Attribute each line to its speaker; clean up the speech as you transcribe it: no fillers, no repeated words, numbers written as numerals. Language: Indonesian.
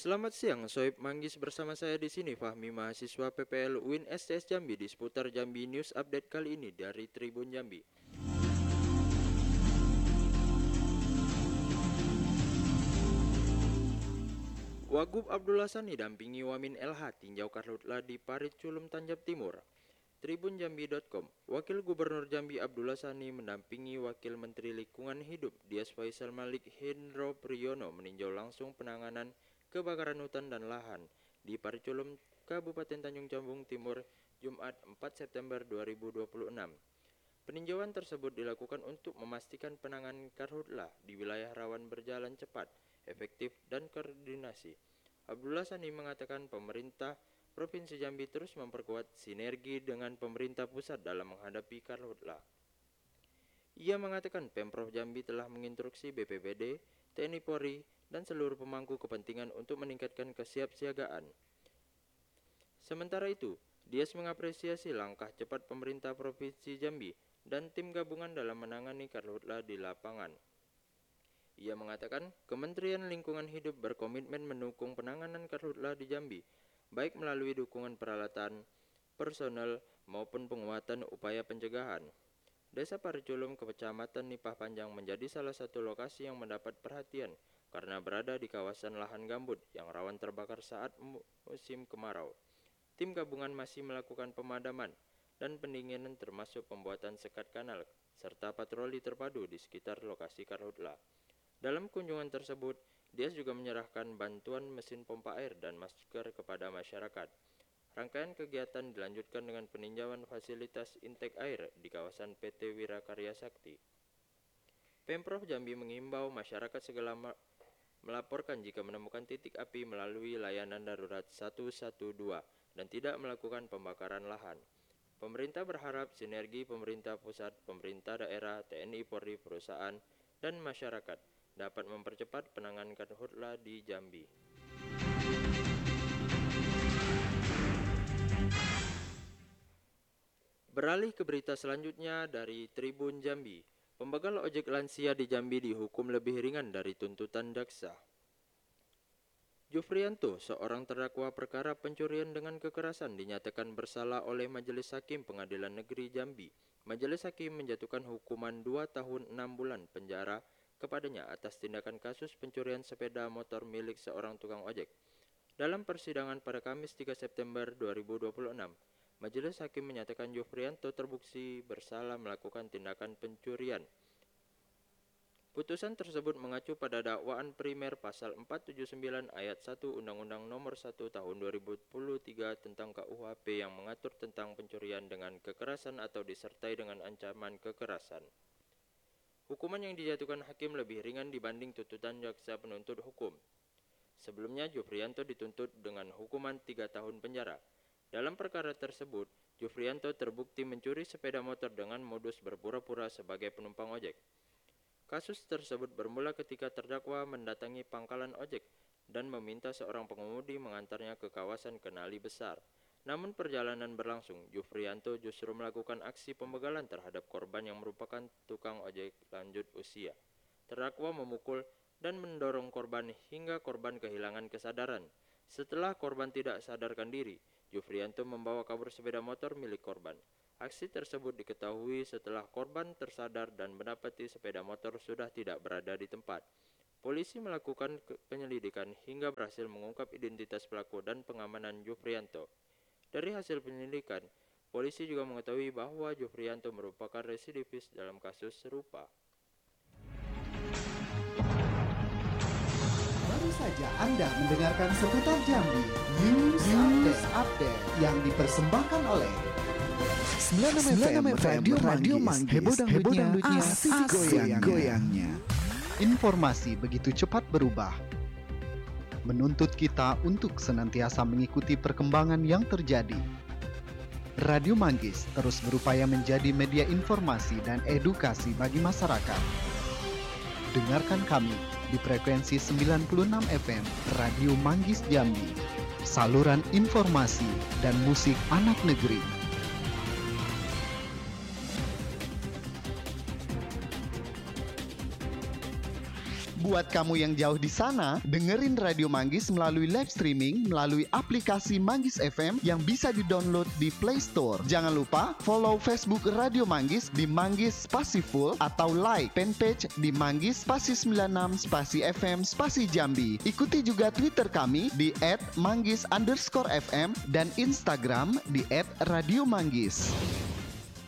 Speaker 1: Selamat siang, Soib Manggis bersama saya di sini Fahmi, mahasiswa PPL UIN STS Jambi di seputar Jambi News Update kali ini dari Tribun Jambi. Wagub Abdullah Sani dampingi Wamin LH tinjau karhutla di Parit Culum Tanjab Timur. Tribunjambi.com, Wakil Gubernur Jambi Abdullah Sani mendampingi Wakil Menteri Lingkungan Hidup Dias Faisal Malik Hendro Priyono meninjau langsung penanganan kebakaran hutan dan lahan di Pariculum, Kabupaten Tanjung Jambung Timur, Jumat 4 September 2026. Peninjauan tersebut dilakukan untuk memastikan penanganan karhutla di wilayah rawan berjalan cepat, efektif, dan koordinasi. Abdullah Sani mengatakan pemerintah Provinsi Jambi terus memperkuat sinergi dengan pemerintah pusat dalam menghadapi karhutla. Ia mengatakan Pemprov Jambi telah menginstruksi BPBD, TNI Polri, dan seluruh pemangku kepentingan untuk meningkatkan kesiapsiagaan. Sementara itu, Dias mengapresiasi langkah cepat pemerintah Provinsi Jambi dan tim gabungan dalam menangani karhutla di lapangan. Ia mengatakan Kementerian Lingkungan Hidup berkomitmen mendukung penanganan karhutla di Jambi, baik melalui dukungan peralatan, personel, maupun penguatan upaya pencegahan. Desa Pariculum, Kecamatan Nipah Panjang menjadi salah satu lokasi yang mendapat perhatian karena berada di kawasan lahan gambut yang rawan terbakar saat musim kemarau. Tim gabungan masih melakukan pemadaman dan pendinginan termasuk pembuatan sekat kanal serta patroli terpadu di sekitar lokasi karhutla. Dalam kunjungan tersebut, Dias juga menyerahkan bantuan mesin pompa air dan masker kepada masyarakat. Rangkaian kegiatan dilanjutkan dengan peninjauan fasilitas intek air di kawasan PT Wirakarya Sakti. Pemprov Jambi mengimbau masyarakat segera melaporkan jika menemukan titik api melalui layanan darurat 112 dan tidak melakukan pembakaran lahan. Pemerintah berharap sinergi pemerintah pusat, pemerintah daerah, TNI Polri, perusahaan, dan masyarakat dapat mempercepat penanganan karhutla di Jambi. Beralih ke berita selanjutnya dari Tribun Jambi. Pembegal ojek lansia di Jambi dihukum lebih ringan dari tuntutan jaksa. Jufrianto, seorang terdakwa perkara pencurian dengan kekerasan, dinyatakan bersalah oleh Majelis Hakim Pengadilan Negeri Jambi. Majelis Hakim menjatuhkan hukuman 2 tahun 6 bulan penjara kepadanya atas tindakan kasus pencurian sepeda motor milik seorang tukang ojek. Dalam persidangan pada Kamis 3 September 2026, Majelis Hakim menyatakan Jufrianto terbukti bersalah melakukan tindakan pencurian. Putusan tersebut mengacu pada dakwaan primer pasal 479 ayat 1 Undang-Undang Nomor 1 Tahun 2023 tentang KUHP yang mengatur tentang pencurian dengan kekerasan atau disertai dengan ancaman kekerasan. Hukuman yang dijatuhkan hakim lebih ringan dibanding tuntutan jaksa penuntut hukum. Sebelumnya, Jufrianto dituntut dengan hukuman 3 tahun penjara. Dalam perkara tersebut, Jufrianto terbukti mencuri sepeda motor dengan modus berpura-pura sebagai penumpang ojek. Kasus tersebut bermula ketika terdakwa mendatangi pangkalan ojek dan meminta seorang pengemudi mengantarnya ke kawasan Kenali Besar. Namun perjalanan berlangsung, Jufrianto justru melakukan aksi pembegalan terhadap korban yang merupakan tukang ojek lanjut usia. Terdakwa memukul dan mendorong korban hingga korban kehilangan kesadaran. Setelah korban tidak sadarkan diri, Jufrianto membawa kabur sepeda motor milik korban. Aksi tersebut diketahui setelah korban tersadar dan mendapati sepeda motor sudah tidak berada di tempat. Polisi melakukan penyelidikan hingga berhasil mengungkap identitas pelaku dan pengamanan Jufrianto. Dari hasil penyelidikan, polisi juga mengetahui bahwa Jufrianto merupakan residivis dalam kasus serupa.
Speaker 2: Baru saja Anda mendengarkan seputar Jambi News Update yang dipersembahkan oleh 96 FM Radio Manggis. Heboh dangdutnya, asik goyang-goyangnya.
Speaker 3: Informasi begitu cepat berubah, menuntut kita untuk senantiasa mengikuti perkembangan yang terjadi. Radio Manggis terus berupaya menjadi media informasi dan edukasi bagi masyarakat. Dengarkan kami di frekuensi 96 FM Radio Manggis Jambi, saluran informasi dan musik anak negeri. Buat kamu yang jauh di sana, dengerin Radio Manggis melalui live streaming melalui aplikasi Manggis FM yang bisa di-download di Play Store. Jangan lupa follow Facebook Radio Manggis di Manggis Spasi Full atau like fanpage di Manggis Spasi 96 Spasi FM Spasi Jambi. Ikuti juga Twitter kami di @manggis_fm dan Instagram di @radiomanggis.